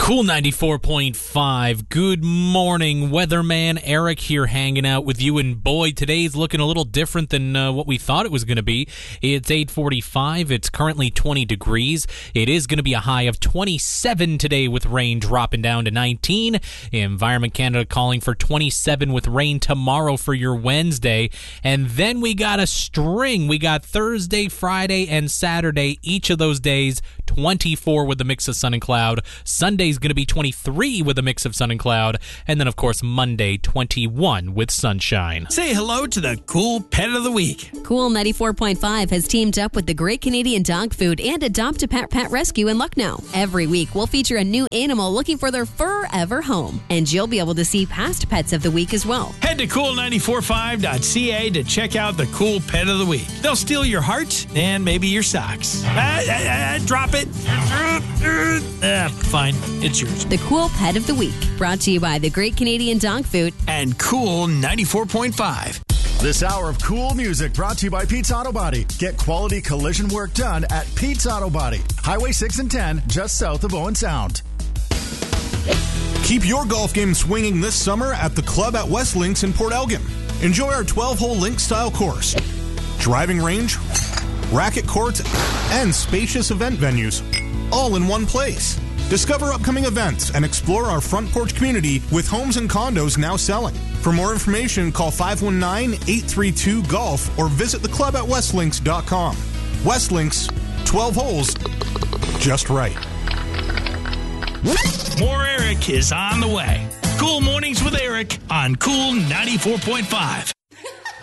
Cool 94.5. Good morning, weatherman Eric here hanging out with you. And boy, today's looking a little different than what we thought it was going to be. It's 8:45. It's currently 20 degrees. It is going to be a high of 27 today with rain dropping down to 19. Environment Canada calling for 27 with rain tomorrow for your Wednesday. And then we got a string. We got Thursday, Friday, and Saturday. Each of those days, 24 with a mix of sun and cloud. Sunday's going to be 23 with a mix of sun and cloud. And then, of course, Monday, 21 with sunshine. Say hello to the Cool Pet of the Week. Cool 94.5 has teamed up with the Great Canadian Dog Food and Adopt a Pet Pet Rescue in Lucknow. Every week, we'll feature a new animal looking for their forever home. And you'll be able to see past pets of the week as well. Head to cool945.ca to check out the Cool Pet of the Week. They'll steal your heart and maybe your socks. Drop it. Fine. It's yours. The Cool Pet of the Week, brought to you by the Great Canadian Dog Food and Cool 94.5. This hour of cool music brought to you by Pete's Auto Body. Get quality collision work done at Pete's Auto Body. Highway 6 and 10, just south of Owen Sound. Keep your golf game swinging this summer at the club at West Links in Port Elgin. Enjoy our 12-hole link-style course, driving range, racket courts, and spacious event venues, all in one place. Discover upcoming events and explore our front porch community with homes and condos now selling. For more information, call 519-832-GOLF or visit the club at westlinks.com. West Links, 12 holes, just right. More Eric is on the way. Cool Mornings with Eric on Cool 94.5.